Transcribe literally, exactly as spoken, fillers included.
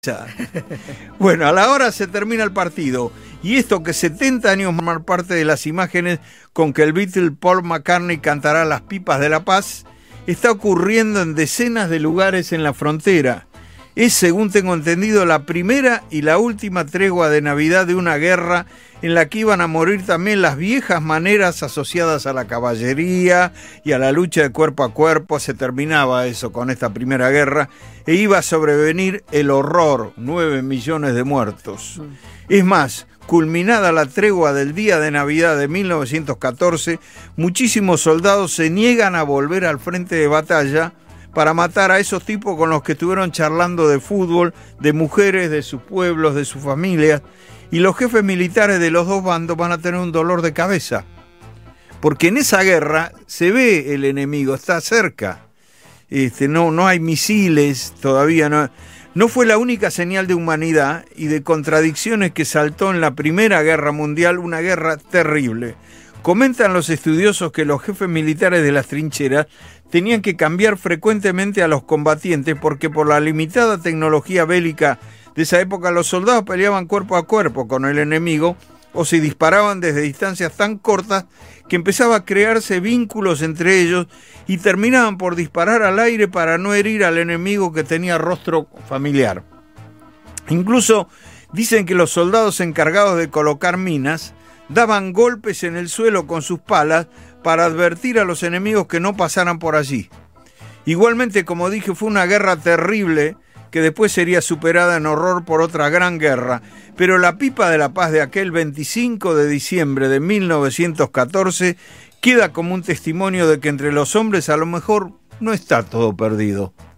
Bueno, a la hora se termina el partido y esto que setenta años formar parte de las imágenes con que el Beatle Paul McCartney cantará Las Pipas de la Paz está ocurriendo en decenas de lugares en la frontera. Es, según tengo entendido, la primera y la última tregua de Navidad de una guerra en la que iban a morir también las viejas maneras asociadas a la caballería y a la lucha de cuerpo a cuerpo. Se terminaba eso con esta primera guerra e iba a sobrevenir el horror, nueve millones de muertos. Es más, culminada la tregua del día de Navidad de mil novecientos catorce, muchísimos soldados se niegan a volver al frente de batalla para matar a esos tipos con los que estuvieron charlando de fútbol, de mujeres, de sus pueblos, de sus familias, y los jefes militares de los dos bandos van a tener un dolor de cabeza, porque en esa guerra se ve el enemigo, está cerca, este, no, no hay misiles todavía, no, no fue la única señal de humanidad y de contradicciones que saltó en la Primera Guerra Mundial, una guerra terrible. Comentan los estudiosos que los jefes militares de las trincheras tenían que cambiar frecuentemente a los combatientes porque por la limitada tecnología bélica de esa época los soldados peleaban cuerpo a cuerpo con el enemigo o se disparaban desde distancias tan cortas que empezaba a crearse vínculos entre ellos y terminaban por disparar al aire para no herir al enemigo que tenía rostro familiar. Incluso dicen que los soldados encargados de colocar minas daban golpes en el suelo con sus palas para advertir a los enemigos que no pasaran por allí. Igualmente, como dije, fue una guerra terrible que después sería superada en horror por otra gran guerra, pero la pipa de la paz de aquel veinticinco de diciembre de mil novecientos catorce queda como un testimonio de que entre los hombres a lo mejor no está todo perdido.